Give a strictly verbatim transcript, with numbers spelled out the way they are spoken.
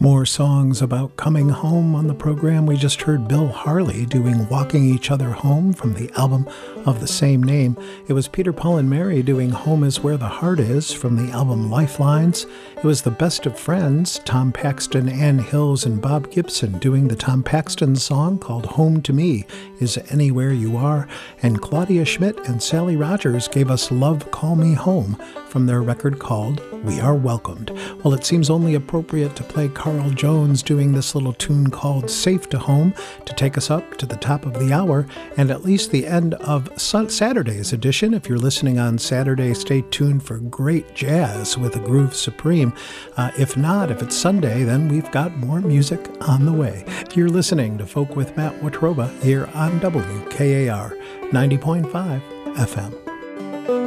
More songs about coming home on the program. We just heard Bill Harley doing Walking Each Other Home from the album of the same name. It was Peter, Paul, and Mary doing Home is Where the Heart Is from the album Lifelines. It was the Best of Friends, Tom Paxton, Ann Hills, and Bob Gibson doing the Tom Paxton song called Home to Me Is Anywhere You Are. And Claudia Schmidt and Sally Rogers gave us Love Call Me Home from their record called We Are Welcomed. Well, it seems only appropriate to play Carl Jones doing this little tune called Safe to Home to take us up to the top of the hour and at least the end of Saturday's edition. If you're listening on Saturday, stay tuned for great jazz with a Groove Supreme. Uh, if not, if it's Sunday, then we've got more music on the way. You're listening to Folk with Matt Watroba here on W K A R ninety point five F M.